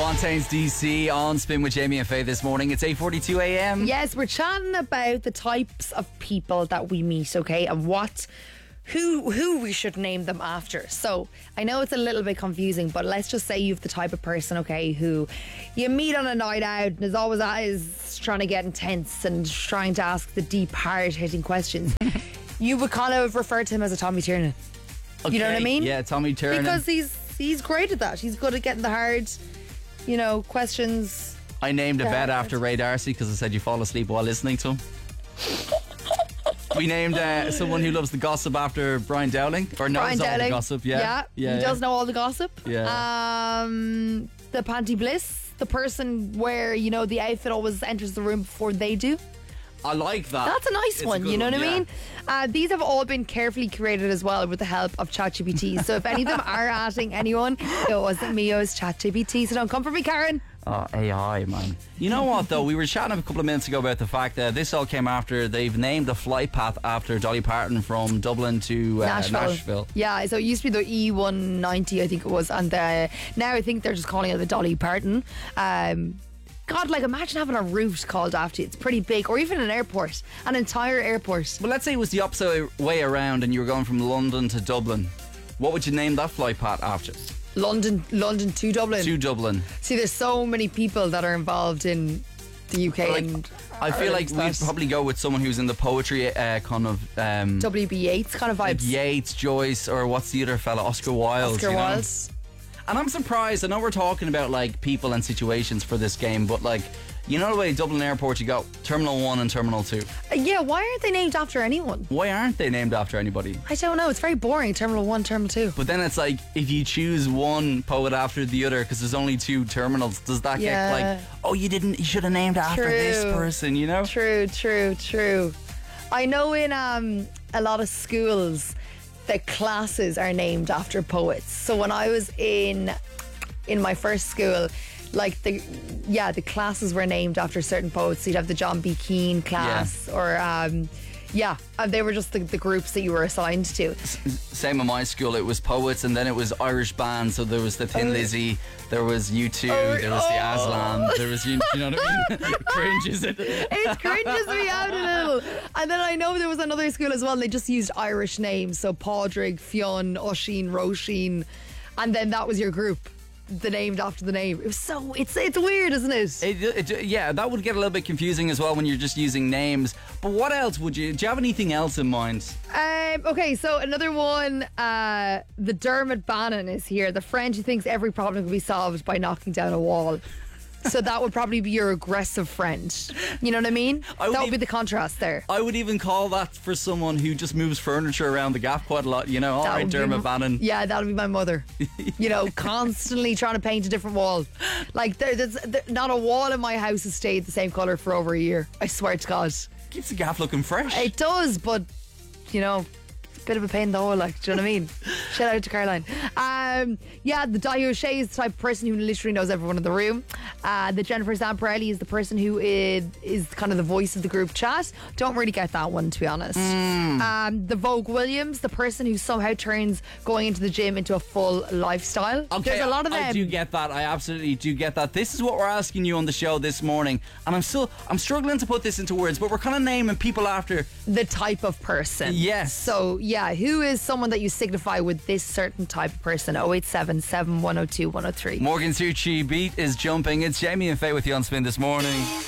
Fontaines DC on Spin with Jamie and Faye this morning. It's 8:42 a.m. Yes, we're chatting about the types of people that we meet, okay, and who we should name them after. So I know it's a little bit confusing, but let's just say you've the type of person, okay, who you meet on a night out and is always trying to get intense and trying to ask the deep, hard-hitting questions. You would kind of refer to him as a Tommy Tiernan. Okay. You know what I mean? Yeah, Tommy Tiernan. Because he's great at that. He's good at getting the hard, questions. I named a bed after Ray Darcy because I said you fall asleep while listening to him. We named someone who loves the gossip after Brian Dowling, or knows all the gossip. Yeah, he does know all the gossip. Yeah. The panty bliss, the person where the outfit always enters the room before they do. I like that. That's a nice one, you know what I mean? These have all been carefully curated as well with the help of ChatGPT. So if any of them are adding anyone, it wasn't me, it was ChatGPT. So don't come for me, Karen. Oh, AI, man. You know what, though? We were chatting a couple of minutes ago about the fact that this all came after they've named the flight path after Dolly Parton from Dublin to Nashville. Yeah, so it used to be the E190, I think it was. And now I think they're just calling it the Dolly Parton. God, imagine having a route called after you. It's pretty big. Or even an airport. An entire airport. Well, let's say it was the opposite way around and you were going from London to Dublin. What would you name that flight path after? London to Dublin. To Dublin. See, there's so many people that are involved in the UK. And I feel like we'd probably go with someone who's in the poetry kind of... W.B. Yeats kind of vibes. Yeats, Joyce, or what's the other fella? Oscar Wilde. Oscar Wilde. And I'm surprised. I know we're talking about people and situations for this game, but the way Dublin Airport, you got Terminal 1 and Terminal 2. Yeah, why aren't they named after anyone? Why aren't they named after anybody? I don't know. It's very boring. Terminal 1, Terminal 2. But then it's if you choose one poet after the other, because there's only two terminals, does that get you should have named after this person, True. I know in a lot of schools, the classes are named after poets. So when I was in my first school, the classes were named after certain poets. So you'd have the John B. Keane class, or they were just the groups that you were assigned to. Same in my school, it was poets, and then it was Irish bands. So there was the Thin Lizzy, there was U2, there was the Aslan, there was you know what I mean? Cringes it. It cringes me out a little. And then I know there was another school as well, and they just used Irish names, so Padraig, Fionn, Oisin, Roisin, and then that was your group. The named after the name. It was it's weird, isn't it? Yeah, that would get a little bit confusing as well when you're just using names. But what else do you have anything else in mind? Okay, so another one, the Dermot Bannon is here, the friend who thinks every problem can be solved by knocking down a wall. So that would probably be your aggressive friend. You know what I mean? That would be the contrast there. I would even call that for someone who just moves furniture around the gaff quite a lot. All right, Dermot Bannon. Yeah, that would be my mother. Constantly trying to paint a different wall. There's not a wall in my house has stayed the same colour for over a year. I swear to God. Keeps the gaff looking fresh. It does, but, it's a bit of a pain in the hole, do you know what I mean? Shout out to Caroline. The Dai O'Shea is the type of person who literally knows everyone in the room. The Jennifer Zamparelli is the person who is kind of the voice of the group chat. Don't really get that one, to be honest. The Vogue Williams, the person who somehow turns going into the gym into a full lifestyle. Okay, there's a lot of them. I do get that. I absolutely do get that. This is what we're asking you on the show this morning, and I'm struggling to put this into words, but we're kind of naming people after the type of person. Yes. So who is someone that you signify with this certain type of person? 0877 102 103. Morgan Suchi beat is jumping. It's Jamie and Faye with you on Spin this morning.